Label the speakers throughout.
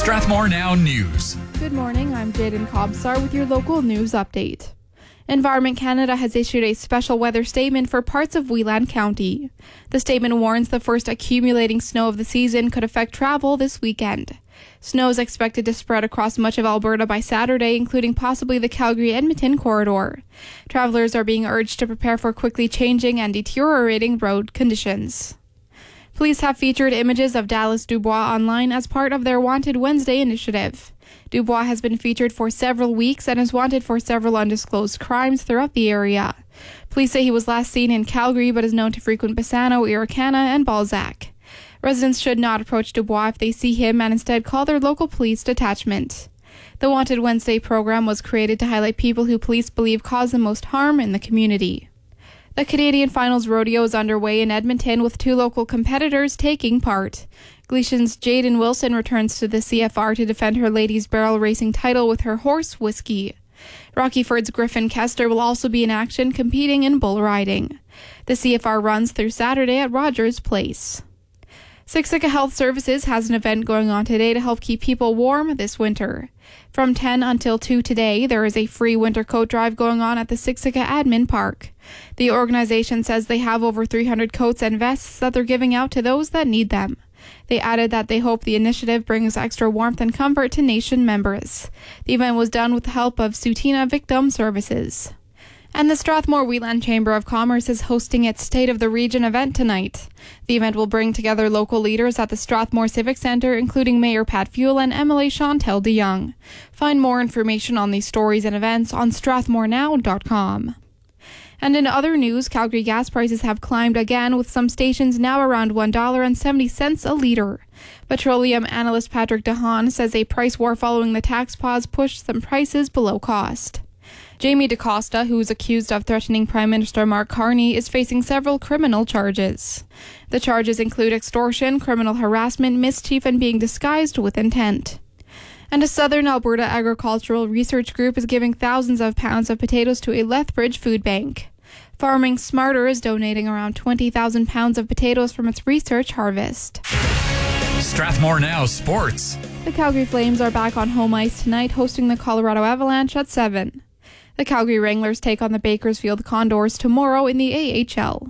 Speaker 1: Strathmore Now News.
Speaker 2: Good morning, I'm Jaden Cobsar with your local news update. Environment Canada has issued a special weather statement for parts of Whelan County. The statement warns the first accumulating snow of the season could affect travel this weekend. Snow is expected to spread across much of Alberta by Saturday, including possibly the Calgary-Edmonton corridor. Travelers are being urged to prepare for quickly changing and deteriorating road conditions. Police have featured images of Dallas Dubois online as part of their Wanted Wednesday initiative. Dubois has been featured for several weeks and is wanted for several undisclosed crimes throughout the area. Police say he was last seen in Calgary but is known to frequent Bassano, Irricana, and Balzac. Residents should not approach Dubois if they see him and instead call their local police detachment. The Wanted Wednesday program was created to highlight people who police believe cause the most harm in the community. The Canadian Finals Rodeo is underway in Edmonton with two local competitors taking part. Gleason's Jaden Wilson returns to the CFR to defend her ladies' barrel racing title with her horse, Whiskey. Rockyford's Griffin Kester will also be in action competing in bull riding. The CFR runs through Saturday at Rogers Place. Siksika Health Services has an event going on today to help keep people warm this winter. From 10 until 2 today, there is a free winter coat drive going on at the Siksika Admin Park. The organization says they have over 300 coats and vests that they're giving out to those that need them. They added that they hope the initiative brings extra warmth and comfort to Nation members. The event was done with the help of Sutina Victim Services. And the Strathmore Whelan Chamber of Commerce is hosting its State of the Region event tonight. The event will bring together local leaders at the Strathmore Civic Centre, including Mayor Pat Fuel and MLA Chantel DeYoung. Find more information on these stories and events on strathmorenow.com. And in other news, Calgary gas prices have climbed again, with some stations now around $1.70 a litre. Petroleum analyst Patrick DeHaan says a price war following the tax pause pushed some prices below cost. Jamie DaCosta, who is accused of threatening Prime Minister Mark Carney, is facing several criminal charges. The charges include extortion, criminal harassment, mischief, and being disguised with intent. And a Southern Alberta Agricultural Research Group is giving thousands of pounds of potatoes to a Lethbridge food bank. Farming Smarter is donating around 20,000 pounds of potatoes from its research harvest.
Speaker 1: Strathmore Now Sports.
Speaker 2: The Calgary Flames are back on home ice tonight, hosting the Colorado Avalanche at 7. The Calgary Wranglers take on the Bakersfield Condors tomorrow in the AHL.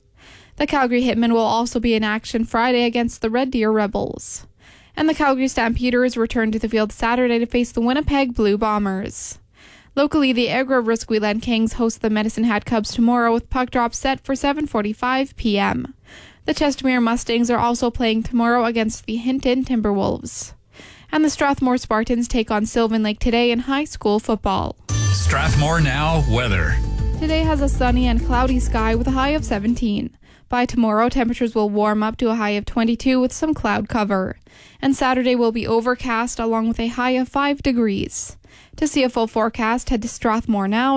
Speaker 2: The Calgary Hitmen will also be in action Friday against the Red Deer Rebels. And the Calgary Stampeders return to the field Saturday to face the Winnipeg Blue Bombers. Locally, the Agro-Risk Whelan Kings host the Medicine Hat Cubs tomorrow with puck drop set for 7:45 p.m. The Chestermere Mustangs are also playing tomorrow against the Hinton Timberwolves. And the Strathmore Spartans take on Sylvan Lake today in high school football.
Speaker 1: Strathmore Now weather.
Speaker 2: Today has a sunny and cloudy sky with a high of 17. By tomorrow, temperatures will warm up to a high of 22 with some cloud cover. And Saturday will be overcast along with a high of 5 degrees. To see a full forecast, head to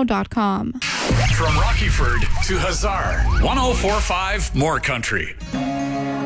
Speaker 2: strathmorenow.com.
Speaker 1: From Rockyford to Hazard, 104.5 More Country.